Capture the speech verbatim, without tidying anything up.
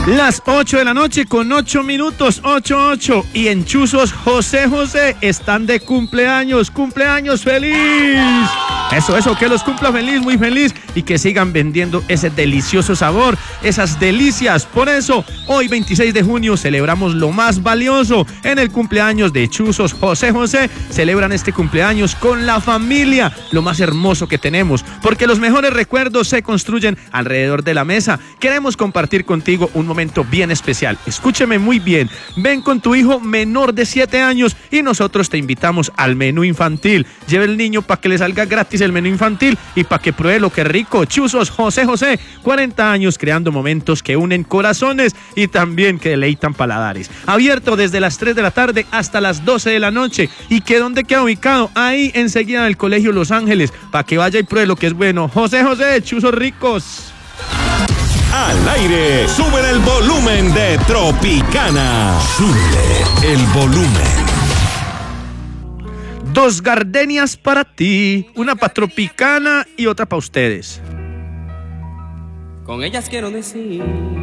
Las ocho de la noche con ocho minutos, ocho, ocho. Y en Chuzos José José están de cumpleaños. ¡Cumpleaños feliz! Eso, eso, que los cumpla feliz, muy feliz. Y que sigan vendiendo ese delicioso sabor, esas delicias. Por eso, hoy veintiséis de junio celebramos lo más valioso. En el cumpleaños de Chuzos José José celebran este cumpleaños con la familia. Lo más hermoso que tenemos. Porque los mejores recuerdos se construyen alrededor de la mesa. Queremos compartir contigo un momento bien especial. Escúcheme muy bien. Ven con tu hijo menor de siete años y nosotros te invitamos al menú infantil. Lleve el niño para que le salga gratis el menú infantil y para que pruebe lo que rico. Chuzos José José, cuarenta años creando momentos que unen corazones y también que deleitan paladares. Abierto desde las tres de la tarde hasta las doce de la noche. ¿Y que dónde queda ubicado? Ahí enseguida del Colegio Los Ángeles, para que vaya y pruebe lo que es bueno. José José, chuzos ricos. Al aire, sube el volumen de Tropicana. Sube el volumen. Dos gardenias para ti, una para Tropicana y otra para ustedes. Con ellas quiero decir